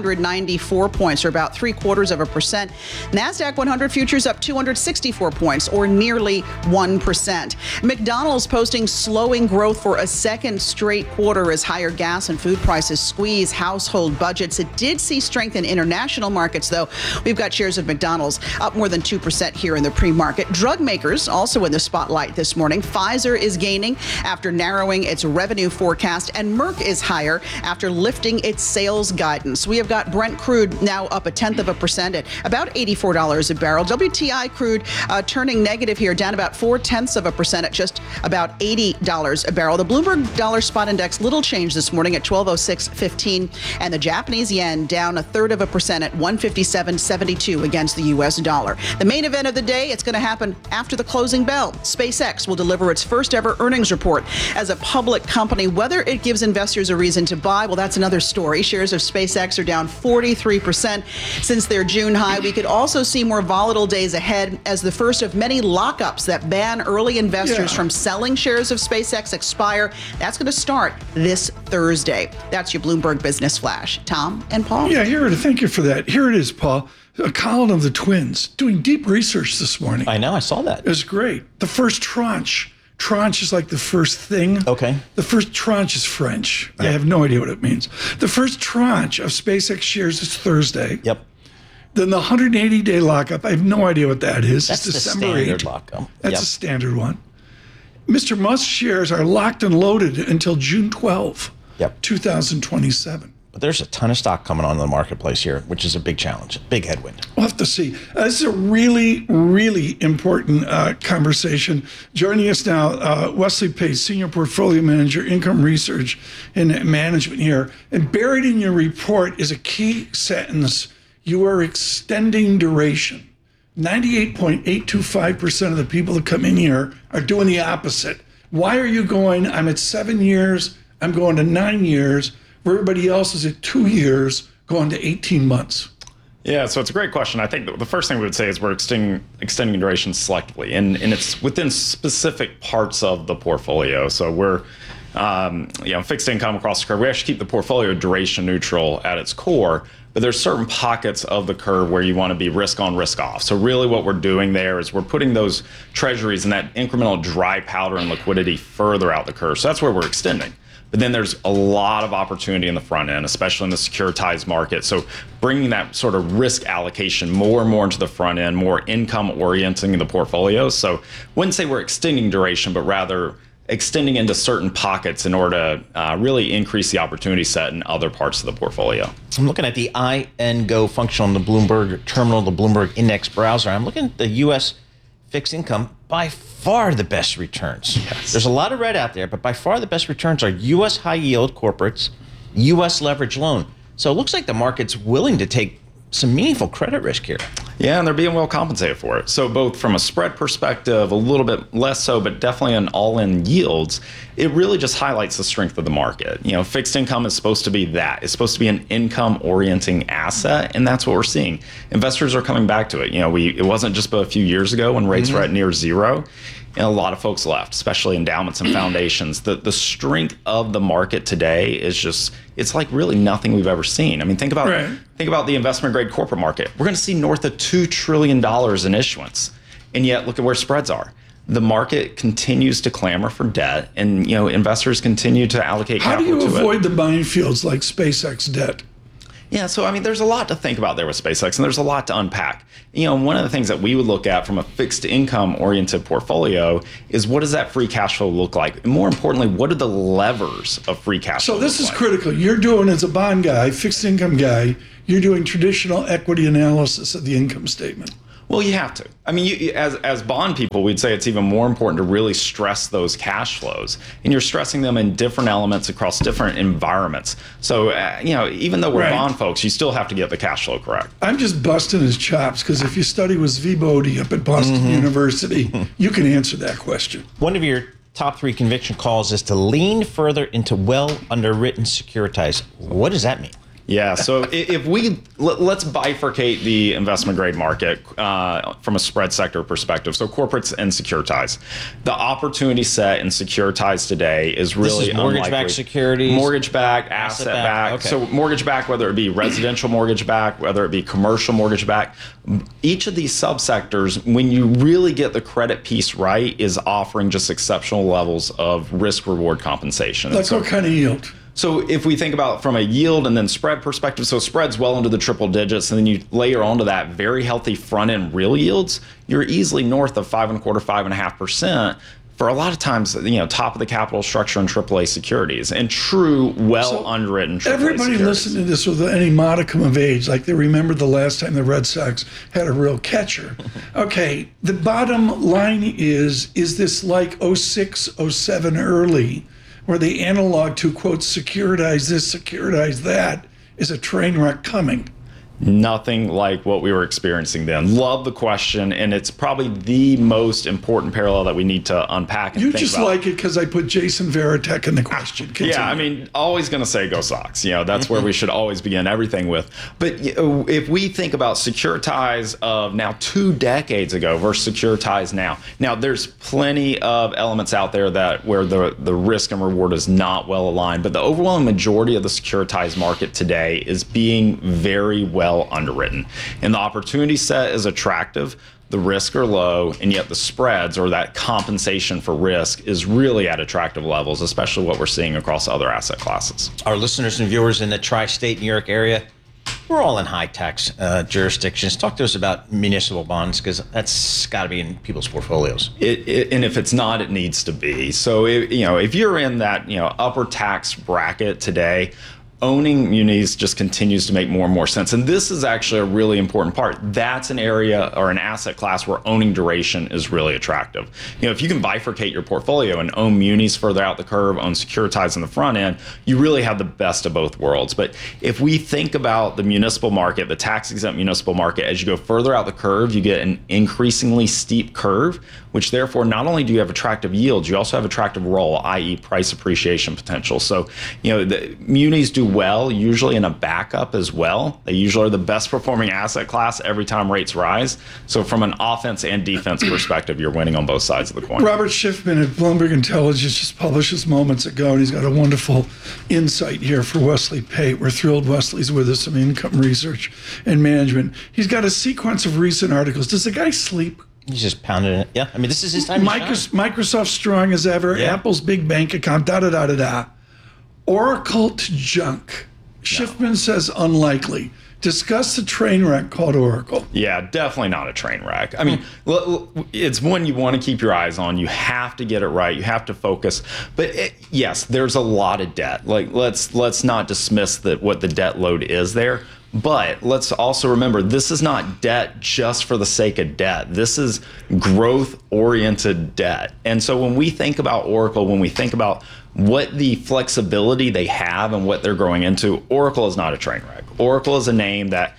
394 points, or about 0.75%. NASDAQ 100 futures up 264 points, or nearly 1%. McDonald's posting slowing growth for a second straight quarter as higher gas and food prices squeeze household budgets. It did see strength in international markets, though. We've got shares of McDonald's up more than 2% here in the pre-market. Drug makers also in the spotlight this morning. Pfizer is gaining after narrowing its revenue forecast, and Merck is higher after lifting its sales guidance. We have got Brent crude now up 0.1% at about $84 a barrel. WTI crude turning negative here, down about 0.4% at just about $80 a barrel. The Bloomberg Dollar Spot Index, little change this morning at 1206.15, and the Japanese yen down 0.33% at 157.72 against the U.S. dollar. The main event of the day, it's going to happen after the closing bell. SpaceX will deliver its first ever earnings report as a public company. Whether it gives investors a reason to buy, well, that's another story. Shares of SpaceX are down 43% since their June high. We could also see more volatile days ahead as the first of many lockups that ban early investors from selling shares of SpaceX expire. That's going to start this Thursday. That's your Bloomberg Business Flash. Tom and Paul. Yeah, thank you for that. Here it is, Paul. Colin of the Twins doing deep research this morning. I know, I saw that. It was great. The first tranche. Tranche is like the first thing. Okay. The first tranche is French. Yeah. I have no idea what it means. The first tranche of SpaceX shares is Thursday. Yep. Then the 180-day lockup, I have no idea what that is. That's it's December the standard 8th. lockup. That's a standard one. Mr. Musk shares are locked and loaded until June 12, 2027. But there's a ton of stock coming on the marketplace here, which is a big challenge, big headwind. We'll have to see. This is a really, really important conversation. Joining us now, Wesley Pace, Senior Portfolio Manager, Income Research and Management here. And buried in your report is a key sentence. You are extending duration. 98.825% of the people that come in here are doing the opposite. Why are you going, I'm at 7 years, I'm going to 9 years, where everybody else is at 2 years, going to 18 months? Yeah, so it's a great question. I think the first thing we would say is we're extending duration selectively, and it's within specific parts of the portfolio. So we're fixed income across the curve. We actually keep the portfolio duration neutral at its core, but there's certain pockets of the curve where you want to be risk on, risk off. So really what we're doing there is we're putting those treasuries and that incremental dry powder and liquidity further out the curve. So that's where we're extending. But then there's a lot of opportunity in the front end, especially in the securitized market. So bringing that sort of risk allocation more and more into the front end, more income orienting the portfolio. So wouldn't say we're extending duration, but rather extending into certain pockets in order to really increase the opportunity set in other parts of the portfolio. I'm looking at the INGO function on the Bloomberg terminal, the Bloomberg Index browser. I'm looking at the U.S. fixed income, by far the best returns. Yes. There's a lot of red out there, but by far the best returns are U.S. high yield corporates, U.S. leverage loan. So it looks like the market's willing to take some meaningful credit risk here. Yeah, and they're being well compensated for it. So both from a spread perspective, a little bit less so, but definitely on all-in yields, it really just highlights the strength of the market. You know, fixed income is supposed to be that. It's supposed to be an income-orienting asset, and that's what we're seeing. Investors are coming back to it. You know, it wasn't just a few years ago when rates were at near zero, and a lot of folks left, especially endowments and foundations. The strength of the market today is just, it's like really nothing we've ever seen. I mean, think about the investment grade corporate market. We're going to see north of $2 trillion in issuance. And yet look at where spreads are. The market continues to clamor for debt, and investors continue to allocate capital to it. How do you avoid the minefields like SpaceX debt? Yeah, so I mean, there's a lot to think about there with SpaceX, and there's a lot to unpack. One of the things that we would look at from a fixed income oriented portfolio is what does that free cash flow look like? And more importantly, what are the levers of free cash flow? So this is critical. You're doing, as a bond guy, fixed income guy, you're doing traditional equity analysis of the income statement. Well, you have to. I mean, as bond people, we'd say it's even more important to really stress those cash flows. And you're stressing them in different elements across different environments. So, even though we're bond folks, you still have to get the cash flow correct. I'm just busting his chops because if you study with Zvi Bodie up at Boston University, you can answer that question. One of your top 3 conviction calls is to lean further into well underwritten securitized. What does that mean? Yeah, so if let's bifurcate the investment grade market from a spread sector perspective. So corporates and securitized. The opportunity set in securitized today is really this is mortgage-backed securities, mortgage-backed, asset-backed. Okay. So mortgage-backed, whether it be residential mortgage-backed, whether it be commercial mortgage-backed, each of these subsectors, when you really get the credit piece right, is offering just exceptional levels of risk-reward compensation. Like what kind of yield? So if we think about from a yield and then spread perspective, so spread's well into the triple digits, and then you layer onto that very healthy front end real yields, you're easily north of 5.25%, 5.5%. For a lot of times, top of the capital structure in AAA securities and true, underwritten AAA everybody securities. Listen to this with any modicum of age, like they remember the last time the Red Sox had a real catcher. Okay, the bottom line is this like 06, 07 early, where the analog to, quote, securitize this, securitize that, is a train wreck coming? Nothing like what we were experiencing then. Love the question, and it's probably the most important parallel that we need to unpack and you think just about. like it because I put Jason Varitek in the question. Continue. Yeah, I mean, always going to say go Sox. That's where we should always begin everything with. But if we think about securitize of now 2 decades ago versus securitize now, there's plenty of elements out there where the risk and reward is not well aligned. But the overwhelming majority of the securitized market today is being very well underwritten, and the opportunity set is attractive, the risks are low, and yet the spreads or that compensation for risk is really at attractive levels, especially what we're seeing across other asset classes. Our listeners and viewers in the tri-state New York area, we're all in high tax jurisdictions. Talk to us about municipal bonds, because that's got to be in people's portfolios. And if it's not, it needs to be. So if you're in that upper tax bracket today, owning munis just continues to make more and more sense. And this is actually a really important part. That's an area or an asset class where owning duration is really attractive. If you can bifurcate your portfolio and own munis further out the curve, own securitized in the front end, you really have the best of both worlds. But if we think about the municipal market, the tax-exempt municipal market, as you go further out the curve, you get an increasingly steep curve, which therefore not only do you have attractive yields, you also have attractive roll, i.e. price appreciation potential. So, the munis do well, usually in a backup as well. They usually are the best performing asset class every time rates rise. So from an offense and defense perspective, you're winning on both sides of the coin. Robert Schiffman at Bloomberg Intelligence just published this moments ago, and he's got a wonderful insight here for Wesley Pate. We're thrilled Wesley's with us, some income research and management. He's got a sequence of recent articles. Does the guy sleep? He's just pounding it. Yeah, I mean, this is his time. Microsoft strong as ever. Yeah. Apple's big bank account. Oracle to junk. Schiffman says unlikely. Discuss the train wreck called Oracle. Yeah, definitely not a train wreck. I mean, it's one you want to keep your eyes on. You have to get it right. You have to focus. But yes, there's a lot of debt. Like let's not dismiss what the debt load is there. But let's also remember, this is not debt just for the sake of debt. This is growth-oriented debt. And so when we think about Oracle, when we think about what the flexibility they have and what they're growing into, Oracle is not a train wreck. Oracle is a name that,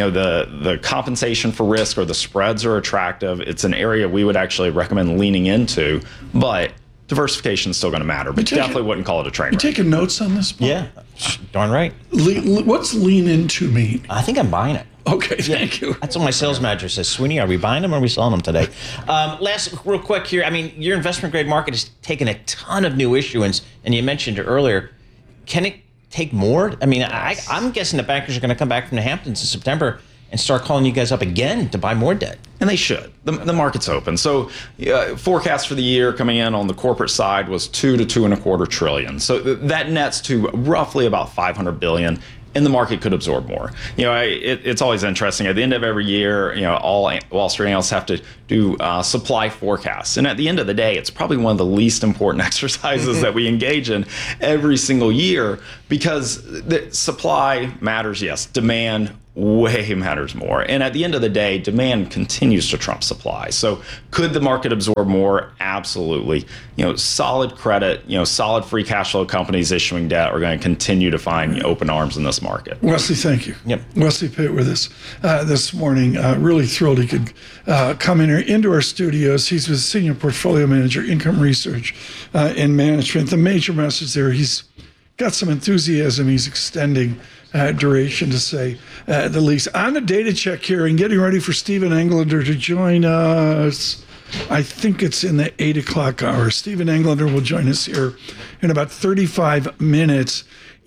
the compensation for risk or the spreads are attractive. It's an area we would actually recommend leaning into, but diversification is still going to matter, but definitely wouldn't call it a train wreck. You taking notes on this, Paul? Yeah, darn right. What's lean into mean? I think I'm buying it. Okay, thank you. That's what my sales manager says. Sweeney, are we buying them or are we selling them today? Last, real quick here. I mean, your investment grade market has taken a ton of new issuance, and you mentioned it earlier. Can it take more? I mean, I'm guessing the bankers are going to come back from the Hamptons in September and start calling you guys up again to buy more debt. And they should. The market's open. So forecast for the year coming in on the corporate side was $2 to $2.25 trillion. So that nets to roughly about $500 billion. And the market could absorb more. It's always interesting. At the end of every year, all Wall Street analysts have to do supply forecasts. And at the end of the day, it's probably one of the least important exercises that we engage in every single year, because the supply matters, yes. Demand way matters more. And at the end of the day, demand continues to trump supply. So could the market absorb more? Absolutely. Solid credit, solid free cash flow companies issuing debt are going to continue to find open arms in this market. Wesley, thank you. Yep. Wesley Pitt with us this morning. Really thrilled he could come into our studios. He's with Senior Portfolio Manager, Income Research and Management. The major message there, he's got some enthusiasm. He's extending duration, to say the least. On the data check here and getting ready for Stephen Englander to join us. I think it's in the 8 o'clock hour. Stephen Englander will join us here in about 35 minutes.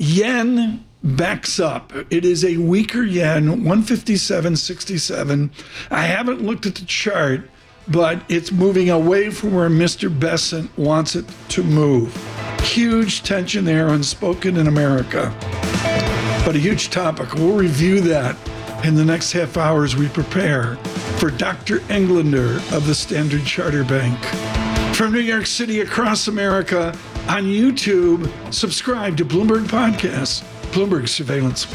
Yen backs up. It is a weaker yen, 157.67. I haven't looked at the chart, but it's moving away from where Mr. Bessent wants it to move. Huge tension there, unspoken in America. But a huge topic. We'll review that in the next half hour as we prepare for Dr. Englander of the Standard Chartered Bank. From New York City across America on YouTube, subscribe to Bloomberg Podcasts, Bloomberg Surveillance.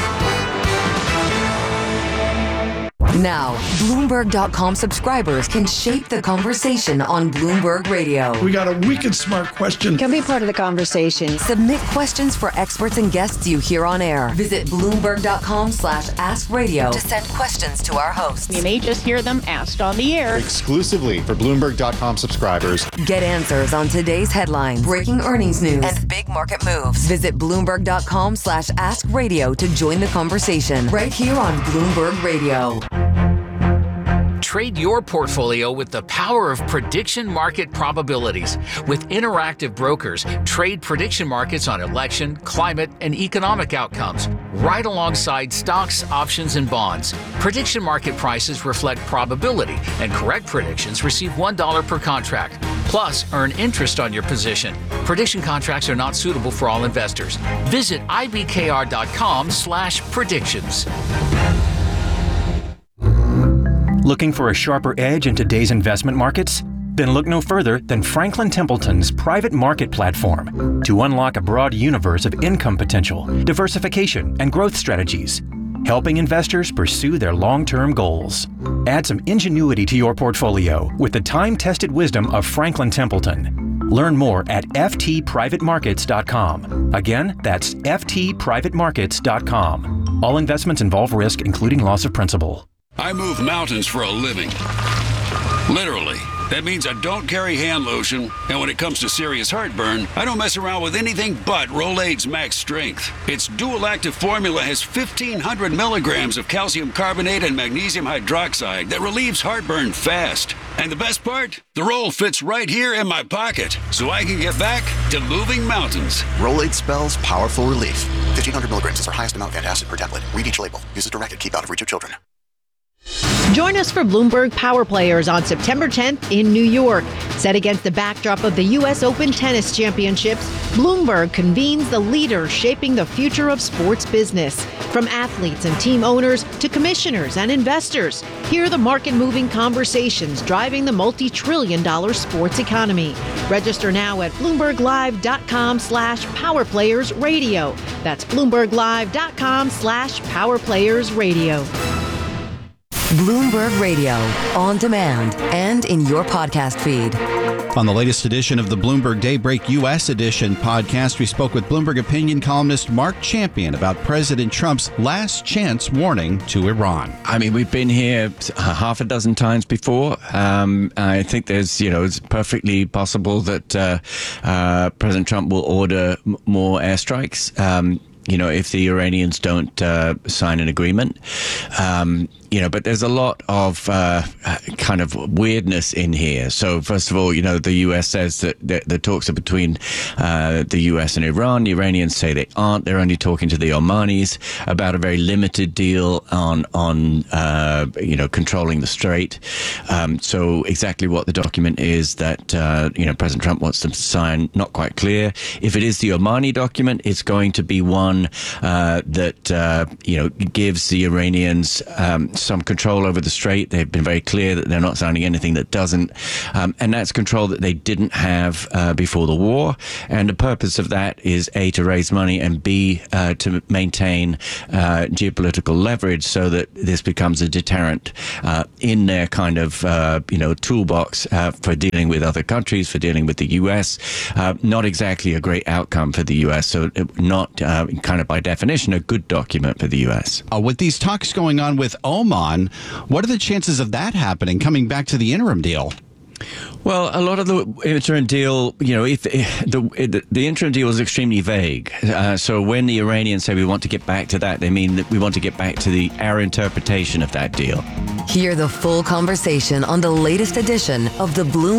Now, Bloomberg.com subscribers can shape the conversation on Bloomberg Radio. We got a wicked smart question. Can be part of the conversation. Submit questions for experts and guests you hear on air. Visit Bloomberg.com/AskRadio to send questions to our hosts. You may just hear them asked on the air. Exclusively for Bloomberg.com subscribers. Get answers on today's headlines, breaking earnings news, and big market moves. Visit Bloomberg.com/AskRadio to join the conversation right here on Bloomberg Radio. Trade your portfolio with the power of prediction market probabilities. With Interactive Brokers, trade prediction markets on election, climate, and economic outcomes, right alongside stocks, options, and bonds. Prediction market prices reflect probability, and correct predictions receive $1 per contract. Plus, earn interest on your position. Prediction contracts are not suitable for all investors. Visit ibkr.com/predictions. Looking for a sharper edge in today's investment markets? Then look no further than Franklin Templeton's private market platform to unlock a broad universe of income potential, diversification, and growth strategies, helping investors pursue their long-term goals. Add some ingenuity to your portfolio with the time-tested wisdom of Franklin Templeton. Learn more at ftprivatemarkets.com. Again, that's ftprivatemarkets.com. All investments involve risk, including loss of principal. I move mountains for a living. Literally. That means I don't carry hand lotion, and when it comes to serious heartburn, I don't mess around with anything but Rolaids Max Strength. Its dual-active formula has 1,500 milligrams of calcium carbonate and magnesium hydroxide that relieves heartburn fast. And the best part? The roll fits right here in my pocket, so I can get back to moving mountains. Rolaids spells powerful relief. 1,500 milligrams is our highest amount of antacid per tablet. Read each label. Use as directed. Keep out of reach of children. Join us for Bloomberg Power Players on September 10th in New York. Set against the backdrop of the U.S. Open Tennis Championships, Bloomberg convenes the leaders shaping the future of sports business. From athletes and team owners to commissioners and investors, hear the market-moving conversations driving the multi-trillion-dollar sports economy. Register now at BloombergLive.com/PowerPlayersRadio. That's BloombergLive.com/PowerPlayersRadio. Bloomberg Radio, on demand and in your podcast feed. On the latest edition of the Bloomberg Daybreak U.S. edition podcast, we spoke with Bloomberg opinion columnist Mark Champion about President Trump's last chance warning to Iran. I mean, we've been here half a dozen times before. I think there's, it's perfectly possible that President Trump will order more airstrikes. If the Iranians don't sign an agreement. But there's a lot of kind of weirdness in here. So first of all, the U.S. says that the talks are between the U.S. and Iran. The Iranians say they aren't. They're only talking to the Omanis about a very limited deal on controlling the strait. So exactly what the document is that, President Trump wants them to sign, not quite clear. If it is the Omani document, it's going to be one that, gives the Iranians some control over the strait. They've been very clear that they're not signing anything that doesn't. And that's control that they didn't have before the war. And the purpose of that is A, to raise money, and B, to maintain geopolitical leverage so that this becomes a deterrent in their kind of, toolbox for dealing with other countries, for dealing with the U.S. Not exactly a great outcome for the U.S. So not kind of by definition a good document for the U.S. With these talks going on with Oman, what are the chances of that happening, coming back to the interim deal? Well, a lot of the interim deal, if the interim deal is extremely vague. So when the Iranians say we want to get back to that, they mean that we want to get back to our interpretation of that deal. Hear the full conversation on the latest edition of the Bloomberg